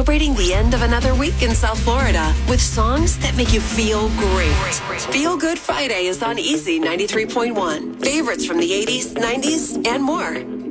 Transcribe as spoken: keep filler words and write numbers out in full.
celebrating the end of another week in South Florida with songs that make you feel great. Feel Good Friday is on Easy ninety-three point one. Favorites from the eighties, nineties, and more.